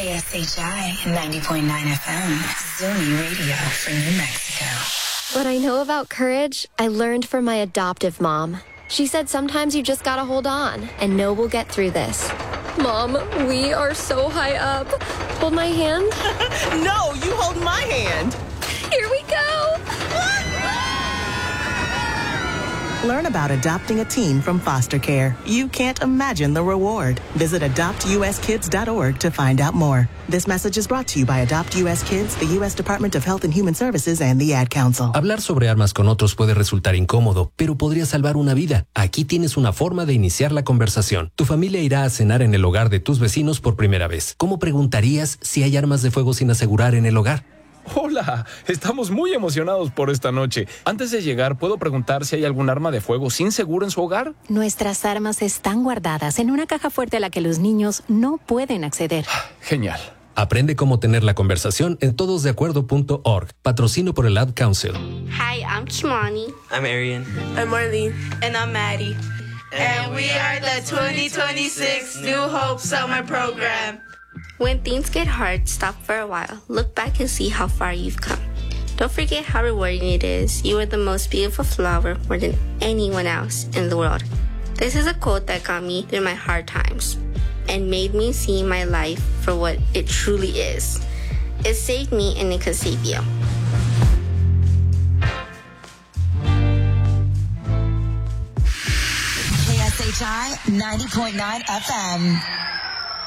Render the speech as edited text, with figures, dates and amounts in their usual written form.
KSHI 90.9 FM, Zuni Radio for New Mexico. What I know about courage, I learned from my adoptive mom. She said sometimes you just gotta hold on and know we'll get through this. Mom, we are so high up. Hold my hand. No, you hold my hand. Here we go. Learn about adopting a teen from foster care. You can't imagine the reward. Visit adoptuskids.org to find out more. This message is brought to you by Adopt US Kids, the U.S. Department of Health and Human Services, and the Ad Council. Hablar sobre armas con otros puede resultar incómodo, pero podría salvar una vida. Aquí tienes una forma de iniciar la conversación. Tu familia irá a cenar en el hogar de tus vecinos por primera vez. ¿Cómo preguntarías si hay armas de fuego sin asegurar en el hogar? Hola, estamos muy emocionados por esta noche. Antes de llegar, ¿puedo preguntar si hay algún arma de fuego sin seguro en su hogar? Nuestras armas están guardadas en una caja fuerte a la que los niños no pueden acceder. Genial. Aprende cómo tener la conversación en todosdeacuerdo.org. Patrocino por el Ad Council. Hi, I'm Kimani. I'm Arian. I'm Marlene. And I'm Maddie. And we are the 2026 New Hope Summer Program. When things get hard, stop for a while. Look back and see how far you've come. Don't forget how rewarding it is. You are the most beautiful flower more than anyone else in the world. This is a quote that got me through my hard times and made me see my life for what it truly is. It saved me and it could save you. KSHI 90.9 FM.